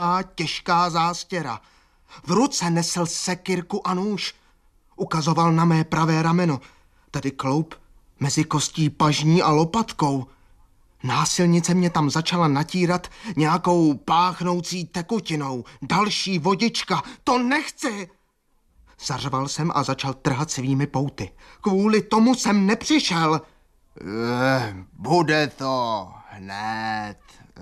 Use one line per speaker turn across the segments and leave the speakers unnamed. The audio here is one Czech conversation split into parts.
těžká zástěra. V ruce nesl sekyrku a nůž. Ukazoval na mé pravé rameno, tady kloup mezi kostí pažní a lopatkou. Násilnice mě tam začala natírat nějakou páchnoucí tekutinou. Další vodička, to nechci! Zařval jsem a začal trhat svými pouty. Kvůli tomu jsem nepřišel.
Bude to hned.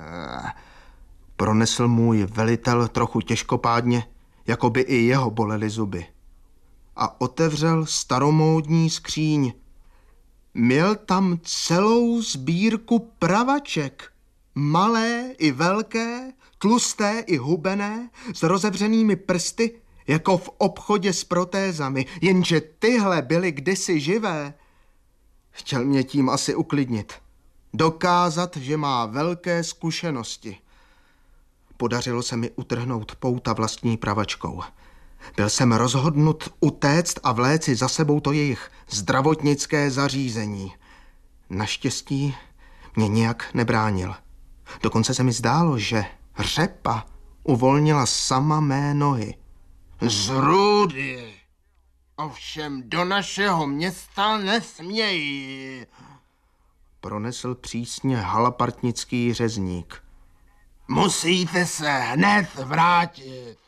Pronesl můj velitel trochu těžkopádně, jako by i jeho bolely zuby. A otevřel staromódní skříň. Měl tam celou sbírku pravaček. Malé i velké, tlusté i hubené, s rozevřenými prsty, jako v obchodě s protézami, jenže tyhle byly kdysi živé. Chtěl mě tím asi uklidnit. Dokázat, že má velké zkušenosti. Podařilo se mi utrhnout pouta vlastní pravačkou. Byl jsem rozhodnut utéct a vléci za sebou to jejich zdravotnické zařízení. Naštěstí mě nějak nebránil. Dokonce se mi zdálo, že řepa uvolnila sama mé nohy.
Z Rudy. Ovšem do našeho města nesmějí.
Pronesl přísně halapartnický řezník.
Musíte se hned vrátit.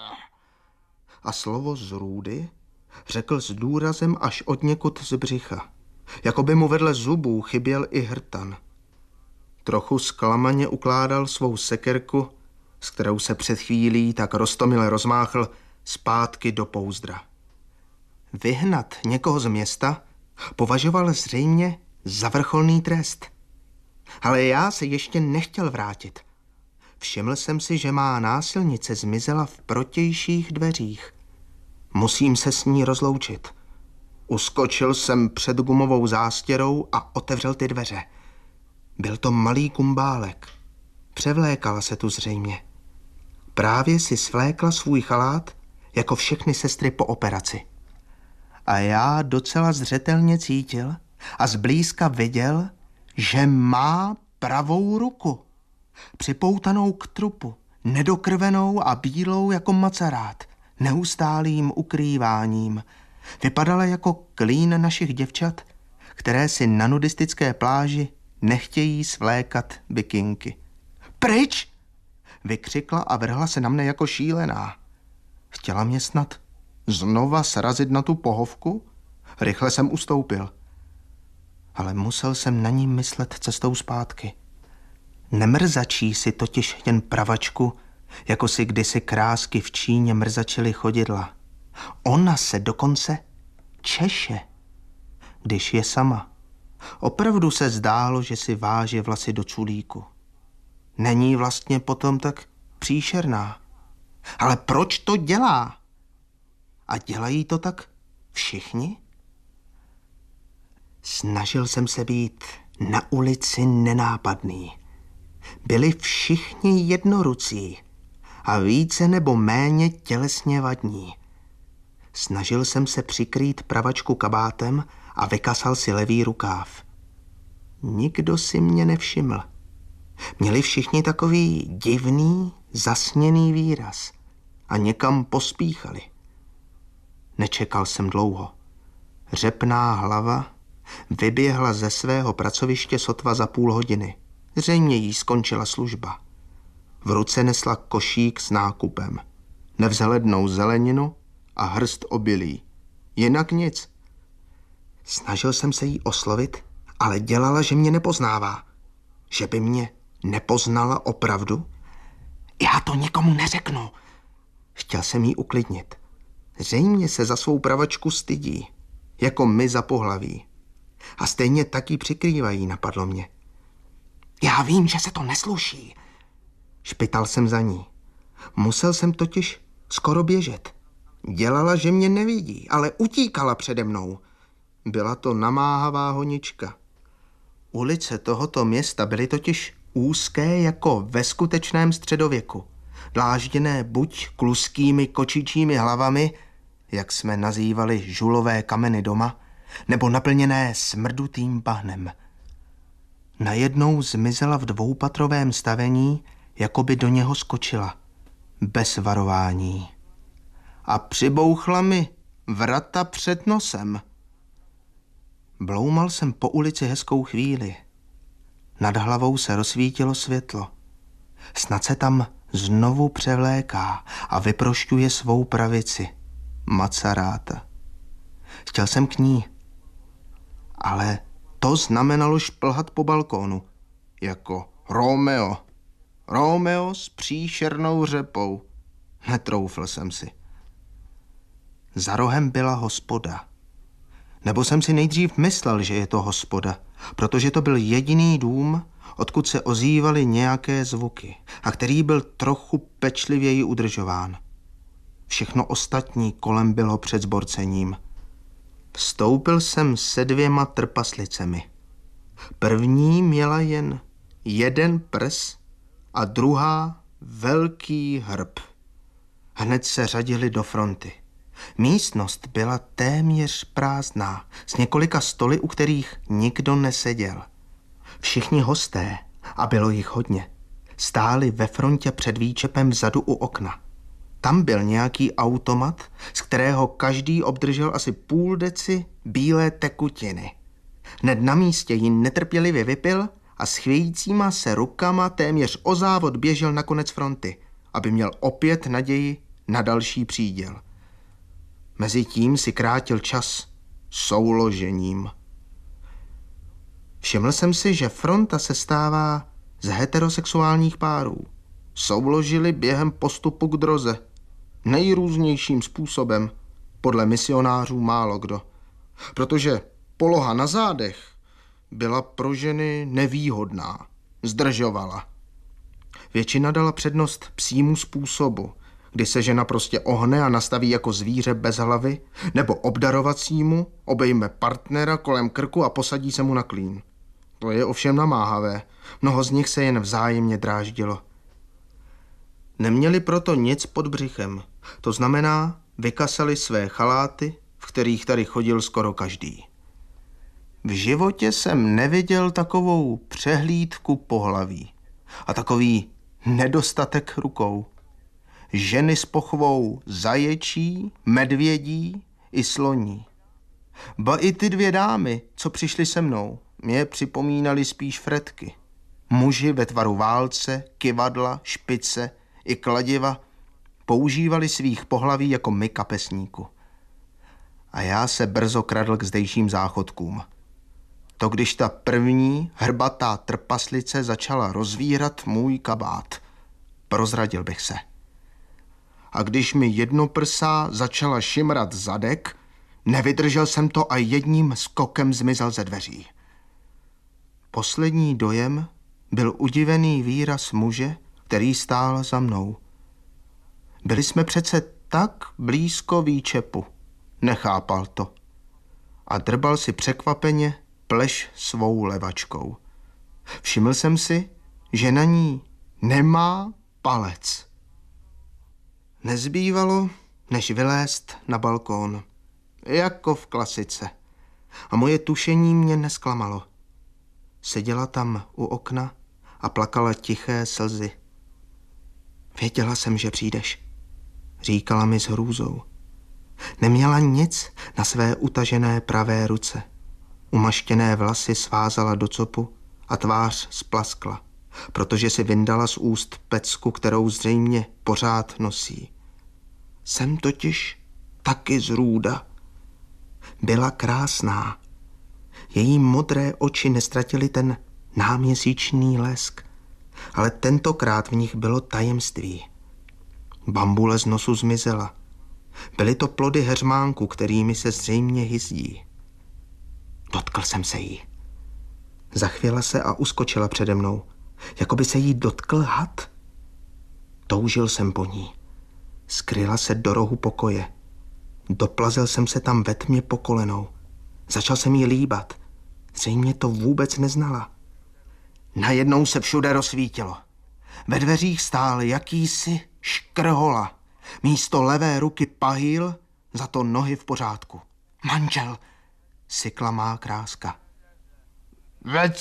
A slovo z Růdy řekl s důrazem až odněkud z břicha. Jako by mu vedle zubů chyběl i hrtan. Trochu zklamaně ukládal svou sekerku, s kterou se před chvílí tak roztomile rozmáchl, zpátky do pouzdra. Vyhnat někoho z města považoval zřejmě za vrcholný trest. Ale já se ještě nechtěl vrátit. Všiml jsem si, že má násilnice zmizela v protějších dveřích. Musím se s ní rozloučit. Uskočil jsem před gumovou zástěrou a otevřel ty dveře. Byl to malý kumbálek. Převlékala se tu zřejmě. Právě si svlékla svůj chalát, jako všechny sestry po operaci. A já docela zřetelně cítil a zblízka viděl, že má pravou ruku. Připoutanou k trupu, nedokrvenou a bílou jako macerát, neustálým ukrýváním. Vypadala jako klín našich děvčat, které si na nudistické pláži nechtějí svlékat bikinky. Pryč! Vykřikla a vrhla se na mne jako šílená. Chtěla mě snad znova srazit na tu pohovku? Rychle jsem ustoupil. Ale musel jsem na ní myslet cestou zpátky. Nemrzačí si totiž jen pravačku, jako si kdysi krásky v Číně mrzačily chodidla. Ona se dokonce češe, když je sama. Opravdu se zdálo, že si váže vlasy do čulíku. Není vlastně potom tak příšerná. Ale proč to dělá? A dělají to tak všichni? Snažil jsem se být na ulici nenápadný. Byli všichni jednorucí a více nebo méně tělesně vadní. Snažil jsem se přikrýt pravačku kabátem a vykasal si levý rukáv. Nikdo si mě nevšiml. Měli všichni takový divný, zasněný výraz a někam pospíchali. Nečekal jsem dlouho. Řepná hlava vyběhla ze svého pracoviště sotva za půl hodiny. Zřejmě jí skončila služba. V ruce nesla košík s nákupem, nevzhlednou zeleninu a hrst obilí. Jinak nic. Snažil jsem se jí oslovit, ale dělala, že mě nepoznává. Že by mě nepoznala opravdu? Já to nikomu neřeknu. Chtěl jsem jí uklidnit. Zřejmě se za svou pravačku stydí, jako my za pohlaví. A stejně taky přikrývají, napadlo mě. Já vím, že se to nesluší. Špital jsem za ní. Musel jsem totiž skoro běžet. Dělala, že mě nevidí, ale utíkala přede mnou. Byla to namáhavá honička. Ulice tohoto města byly totiž úzké jako ve skutečném středověku. Dlážděné buď kluskými kočičími hlavami, jak jsme nazývali žulové kameny doma, nebo naplněné smrdutým bahnem. Najednou zmizela v dvoupatrovém stavení, jako by do něho skočila. bez varování. A přibouchla mi vrata před nosem. Bloumal jsem po ulici hezkou chvíli. Nad hlavou se rozsvítilo světlo. Snad se tam znovu převléká a vyprošťuje svou pravici. Macaráta. Chtěl jsem k ní, ale to znamenalo šplhat po balkónu, jako Romeo. Romeo s příšernou řepou. Netroufl jsem si. Za rohem byla hospoda. Nebo jsem si nejdřív myslel, že je to hospoda, protože to byl jediný dům, odkud se ozývaly nějaké zvuky a který byl trochu pečlivěji udržován. Všechno ostatní kolem bylo před zborcením. Vstoupil jsem se 2 trpaslicemi. První měla jen jeden prs a druhá velký hrb. Hned se řadili do fronty. Místnost byla téměř prázdná, s několika stoly, u kterých nikdo neseděl. Všichni hosté, a bylo jich hodně, stáli ve frontě před výčepem vzadu u okna. Tam byl nějaký automat, z kterého každý obdržel asi půl deci bílé tekutiny. Hned na místě ji netrpělivě vypil a s chvějícíma se rukama téměř o závod běžel na konec fronty, aby měl opět naději na další příděl. Mezitím si krátil čas souložením. Všiml jsem si, že fronta se stává z heterosexuálních párů. Souložili během postupu k droze. Nejrůznějším způsobem, podle misionářů málo kdo. Protože poloha na zádech byla pro ženy nevýhodná, zdržovala. Většina dala přednost psímu způsobu, kdy se žena prostě ohne a nastaví jako zvíře bez hlavy, nebo obdarovacímu, obejme partnera kolem krku a posadí se mu na klín. To je ovšem namáhavé, mnoho z nich se jen vzájemně dráždilo. Neměli proto nic pod břichem, to znamená, vykasali své chaláty, v kterých tady chodil skoro každý. V životě jsem neviděl takovou přehlídku pohlaví a takový nedostatek rukou. Ženy s pochvou zaječí, medvědí i sloní. Ba i ty 2 dámy, co přišly se mnou, mě připomínaly spíš fretky. Muži ve tvaru válce, kyvadla, špice i kladiva používali svých pohlaví jako my kapesníku. A já se brzo kradl k zdejším záchodkům. To když ta první hrbatá trpaslice začala rozvírat můj kabát. Prozradil bych se. A když mi jednoprsá začala šimrat zadek, nevydržel jsem to a jedním skokem zmizel ze dveří. Poslední dojem byl udivený výraz muže, který stál za mnou. Byli jsme přece tak blízko výčepu. Nechápal to. A drbal si překvapeně pleš svou levačkou. Všiml jsem si, že na ní nemá palec. Nezbývalo, než vylézt na balkón. Jako v klasice. A moje tušení mě nesklamalo. Seděla tam u okna a plakala tiché slzy. Věděla jsem, že přijdeš, říkala mi s hrůzou. Neměla nic na své utažené pravé ruce. Umaštěné vlasy svázala do copu a tvář splaskla, protože si vyndala z úst pecku, kterou zřejmě pořád nosí. Jsem totiž taky zrůda. Byla krásná. Její modré oči neztratily ten náměsíčný lesk, ale tentokrát v nich bylo tajemství. Bambule z nosu zmizela. Byly to plody heřmánku, kterými se zřejmě hyzdí. Dotkl jsem se jí. Zachvěla se a uskočila přede mnou, jako by se jí dotkl had. Toužil jsem po ní. Skryla se do rohu pokoje. Doplazil jsem se tam ve tmě po kolenou. Začal jsem jí líbat. Zřejmě to vůbec neznala. Najednou se všude rozsvítilo. Ve dveřích stál jakýsi škrhola. Místo levé ruky pahýl, za to nohy v pořádku. Manžel, sykla má kráska.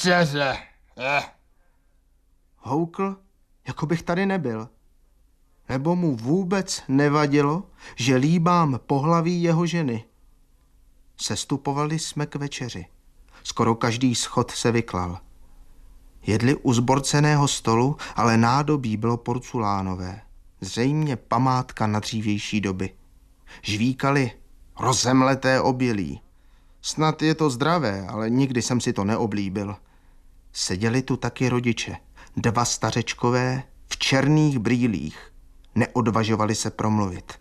Večeře.
Houkl, jako bych tady nebyl. Nebo mu vůbec nevadilo, že líbám pohlaví jeho ženy? Sestupovali jsme k večeři. Skoro každý schod se vyklal. Jedli u zborceného stolu, ale nádobí bylo porculánové. Zřejmě památka na dřívější doby. Žvíkali rozemleté obilí. Snad je to zdravé, ale nikdy jsem si to neoblíbil. Seděli tu taky rodiče, 2 stařečkové v černých brýlích. Neodvažovali se promluvit.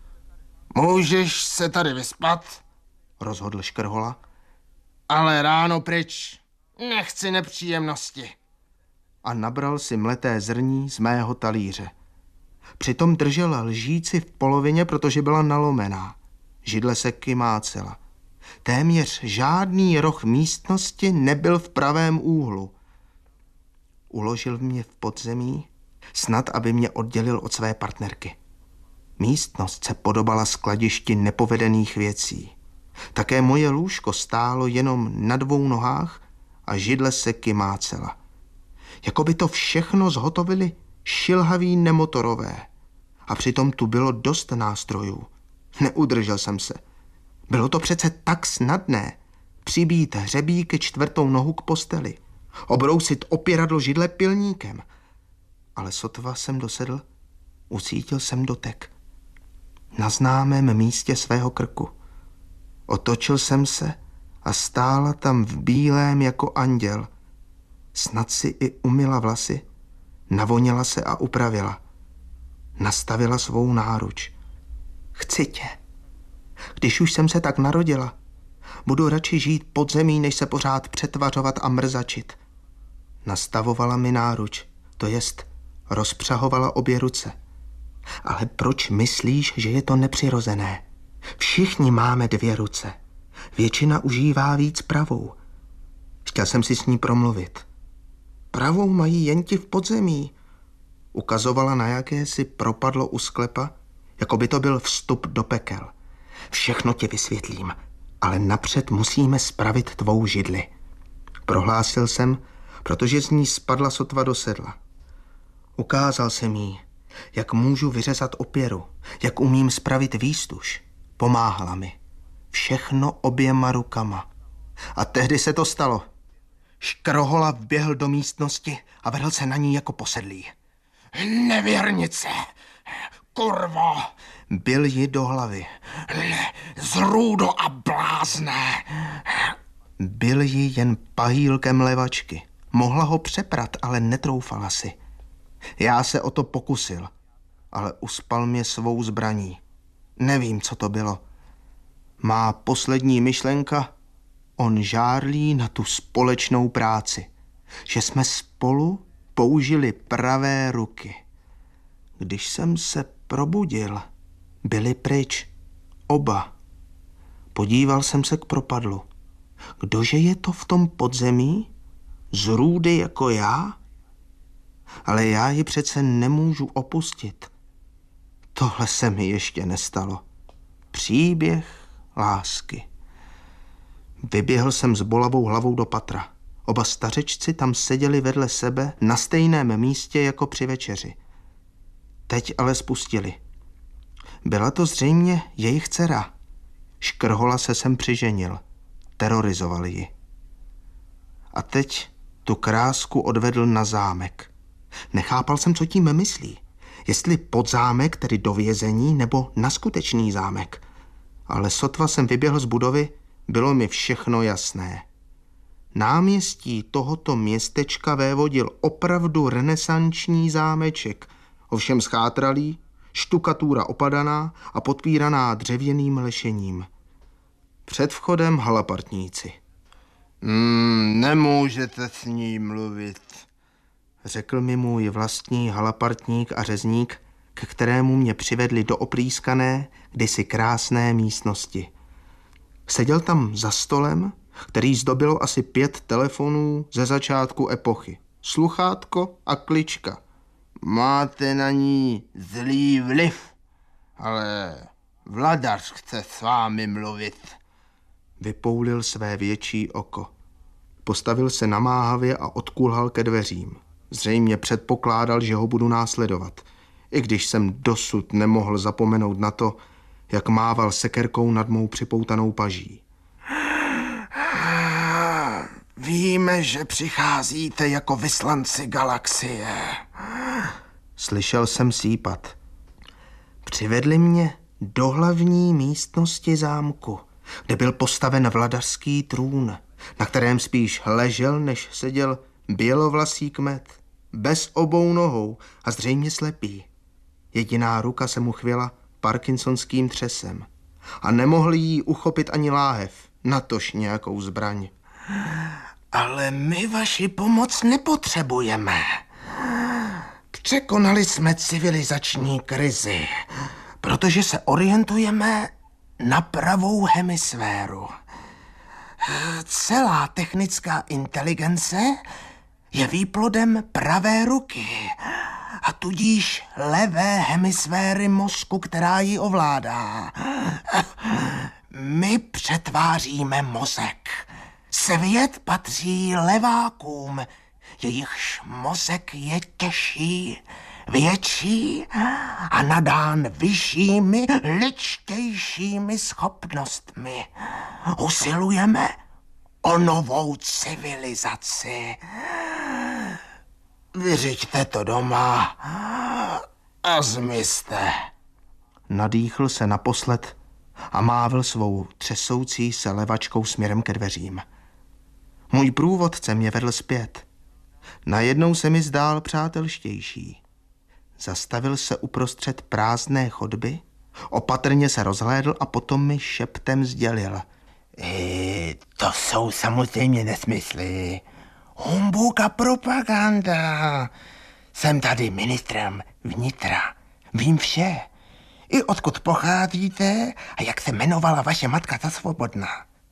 Můžeš se tady vyspat,
rozhodl Škrhola.
ale ráno pryč. Nechci nepříjemnosti.
A nabral si mleté zrní z mého talíře. Přitom držel lžíci v polovině, protože byla nalomená. Židle se kymácela. Téměř žádný roh místnosti nebyl v pravém úhlu. Uložil mě v podzemí, snad aby mě oddělil od své partnerky. Místnost se podobala skladišti nepovedených věcí. Také moje lůžko stálo jenom na 2 nohách a židle se kymácela. Jako by to všechno zhotovili šilhaví nemotorové. A přitom tu bylo dost nástrojů. Neudržel jsem se. Bylo to přece tak snadné přibít hřebíky 4. nohu k posteli, obrousit opěradlo židle pilníkem. Ale sotva jsem dosedl, ucítil jsem dotek. Na známém místě svého krku. Otočil jsem se a stála tam v bílém jako anděl. Snad si i umyla vlasy, navonila se a upravila. Nastavila svou náruč. Chci tě. Když už jsem se tak narodila, budu radši žít pod zemí, než se pořád přetvařovat a mrzačit. Nastavovala mi náruč, to jest rozpřahovala obě ruce. Ale proč myslíš, že je to nepřirozené? Všichni máme 2 ruce. Většina užívá víc pravou. Chtěl jsem si s ní promluvit. Pravou mají jen ti v podzemí. Ukazovala na jakési propadlo u sklepa, jako by to byl vstup do pekel. Všechno ti vysvětlím, ale napřed musíme spravit tvou židli. Prohlásil jsem, protože z ní spadla sotva do sedla. Ukázal jsem jí, jak můžu vyřezat opěru, jak umím spravit výstuž. Pomáhala mi. Všechno oběma rukama. A tehdy se to stalo. Škrhola vběhl do místnosti a vrhl se na ní jako posedlý.
Nevěrnice! Kurvo!
Bil ji do hlavy.
Zrůdo a blázne!
Bil ji jen pahýlkem levačky. Mohla ho přeprat, ale netroufala si. Já se o to pokusil, ale uspal mě svou zbraní. Nevím, co to bylo. Má poslední myšlenka? On žárlí na tu společnou práci. Že jsme spolu použili pravé ruky. Když jsem se probudil, byli pryč. Oba. Podíval jsem se k propadlu. Kdože je to v tom podzemí? Zrůdy jako já? Ale já ji přece nemůžu opustit. Tohle se mi ještě nestalo. Příběh lásky. Vyběhl jsem s bolavou hlavou do patra. Oba stařečci tam seděli vedle sebe na stejném místě jako při večeři. Teď ale spustili. Byla to zřejmě jejich dcera. Škrhola se sem přiženil. Terorizoval ji. A teď tu krásku odvedl na zámek. Nechápal jsem, co tím myslí. Jestli pod zámek, tedy do vězení, nebo na skutečný zámek. Ale sotva jsem vyběhl z budovy, bylo mi všechno jasné. Náměstí tohoto městečka vévodil opravdu renesanční zámeček, ovšem schátralý, štukatura opadaná a podpíraná dřevěným lešením. Před vchodem halapartníci.
Nemůžete s ní mluvit,
řekl mi můj vlastní halapartník a řezník, k kterému mě přivedli do oplískané, kdysi krásné místnosti. Seděl tam za stolem, který zdobilo asi 5 telefonů ze začátku epochy. Sluchátko a klička.
Máte na ní zlý vliv, ale vladař chce s vámi mluvit.
Vypoulil své větší oko. Postavil se namáhavě a odkulhal ke dveřím. Zřejmě předpokládal, že ho budu následovat. i když jsem dosud nemohl zapomenout na to, jak mával sekerkou nad mou připoutanou paží.
Víme, že přicházíte jako vyslanci galaxie.
Slyšel jsem sípat. Přivedli mě do hlavní místnosti zámku, kde byl postaven vladařský trůn, na kterém spíš ležel, než seděl bělovlasý kmet, bez obou nohou a zřejmě slepý. Jediná ruka se mu chvěla parkinsonským třesem a nemohl jí uchopit ani láhev, natož nějakou zbraň.
Ale my vaši pomoc nepotřebujeme. Překonali jsme civilizační krizi, protože se orientujeme na pravou hemisféru. Celá technická inteligence je výplodem pravé ruky a tudíž levé hemisféry mozku, která ji ovládá. My přetváříme mozek. Svět patří levákům, jejichž mozek je těžší, větší a nadán vyššími, lidštějšími schopnostmi. Usilujeme o novou civilizaci. Vyřiďte to doma a zmizte.
Nadýchl se naposled a mávl svou třesoucí se levačkou směrem ke dveřím. Můj průvodce mě vedl zpět. Najednou se mi zdál přátelštější. Zastavil se uprostřed prázdné chodby, opatrně se rozhlédl a potom mi šeptem sdělil.
To jsou samozřejmě nesmysly. Humbuk a propaganda. Jsem tady ministrem vnitra. Vím vše. I odkud pocházíte a jak se jmenovala vaše matka za svobodná.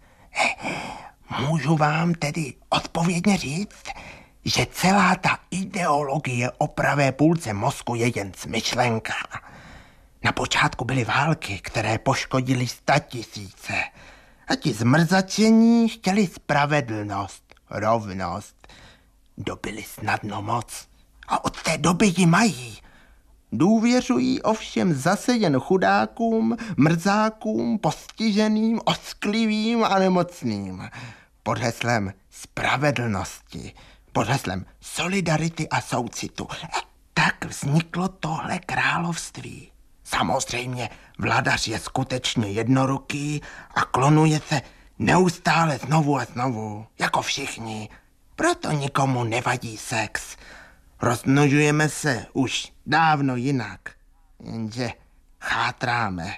Můžu vám tedy odpovědně říct, že celá ta ideologie o pravé půlce mozku je jen smyšlenka. Na počátku byly války, které poškodily 100 000. A ti zmrzačení chtěli spravedlnost, rovnost. Dobili snadno moc a od té doby ji mají. Důvěřují ovšem zase jen chudákům, mrzákům, postiženým, osklivým a nemocným. Pod heslem spravedlnosti, pod heslem solidarity a soucitu. Tak vzniklo tohle království. Samozřejmě vladař je skutečně jednoruký a klonuje se neustále znovu a znovu, jako všichni. Proto nikomu nevadí sex. Rozmnožujeme se už dávno jinak, jenže chátráme.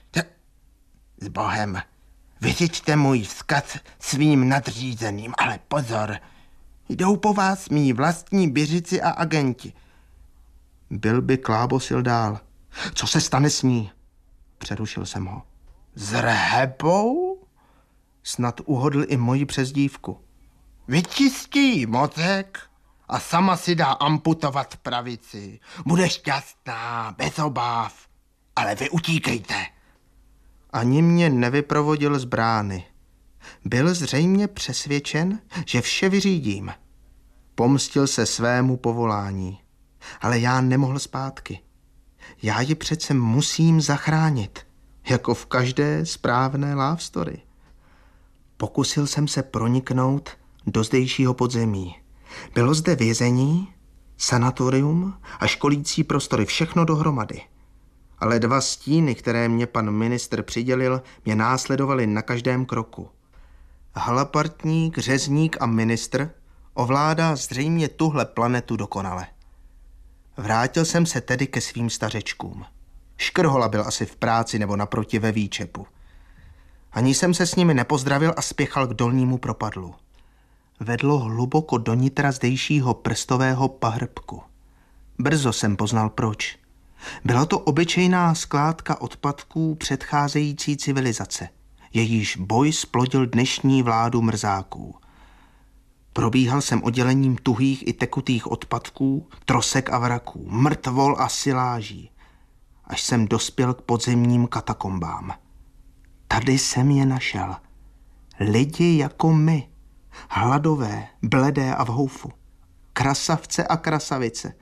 S Bohem, vyřiďte můj vzkaz svým nadřízeným, ale pozor, jdou po vás mí vlastní běžici a agenti.
Byl by klábosil dál. Co se stane s ní? Přerušil jsem ho.
S Rhebou?
Snad uhodl i moji přezdívku.
Vyčistí mozek a sama si dá amputovat pravici. Bude šťastná, bez obav, ale vy utíkejte.
Ani mě nevyprovodil z brány. Byl zřejmě přesvědčen, že vše vyřídím. Pomstil se svému povolání, ale já nemohl zpátky. Já ji přece musím zachránit, jako v každé správné love story. Pokusil jsem se proniknout do zdejšího podzemí. Bylo zde vězení, sanatorium a školící prostory, všechno dohromady. Ale 2 stíny, které mě pan ministr přidělil, mě následovaly na každém kroku. Hlapartník, řezník a ministr ovládá zřejmě tuhle planetu dokonale. Vrátil jsem se tedy ke svým stařečkům. Škrhola byl asi v práci nebo naproti ve výčepu. Ani jsem se s nimi nepozdravil a spěchal k dolnímu propadlu. Vedlo hluboko do nitra zdejšího prstového pahrbku. Brzo jsem poznal proč. Byla to obyčejná skládka odpadků předcházející civilizace. Jejíž boj splodil dnešní vládu mrzáků. Probíhal jsem oddělením tuhých i tekutých odpadků, trosek a vraků, mrtvol a siláží, až jsem dospěl k podzemním katakombám. Tady jsem je našel. Lidi jako my, hladové, bledé a v houfu, krasavce a krasavice,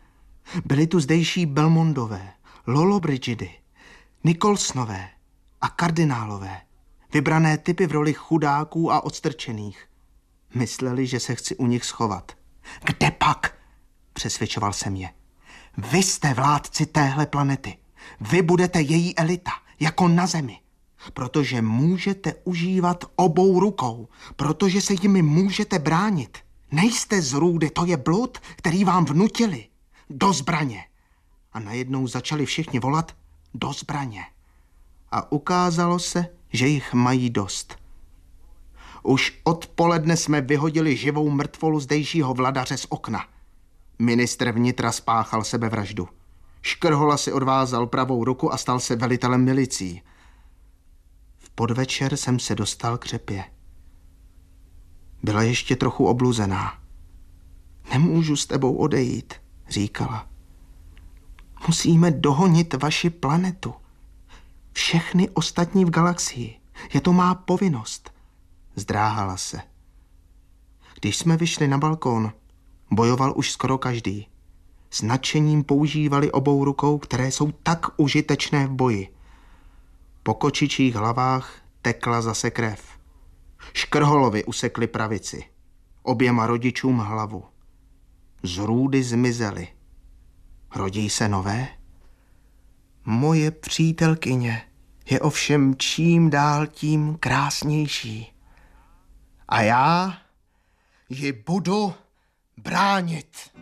Byli tu zdejší Belmondové, Lollobrigidy, Nicholsonové a kardinálové. Vybrané typy v roli chudáků a odstrčených. Mysleli, že se chci u nich schovat. Kde pak? Přesvědčoval jsem je. Vy jste vládci téhle planety. Vy budete její elita, jako na Zemi. Protože můžete užívat obou rukou. Protože se jimi můžete bránit. Nejste zrůdy, to je blud, který vám vnutili. Do zbraně. A najednou začali všichni volat do zbraně. A ukázalo se, že jich mají dost. Už odpoledne jsme vyhodili živou mrtvolu zdejšího vladaře z okna. Ministr vnitra spáchal sebevraždu. Škrhola si odvázal pravou ruku a stal se velitelem milicí. V podvečer jsem se dostal k řepě. Byla ještě trochu obluzená. Nemůžu s tebou odejít, říkala. Musíme dohonit vaši planetu. Všechny ostatní v galaxii. Je to má povinnost. Zdráhala se. Když jsme vyšli na balkón, bojoval už skoro každý. S nadšením používali obou rukou, které jsou tak užitečné v boji. Po kočičích hlavách tekla zase krev. Škrholovi usekli pravici. Oběma rodičům hlavu. Zrůdy zmizely. Rodí se nové? Moje přítelkyně je ovšem čím dál tím krásnější. A já ji budu bránit.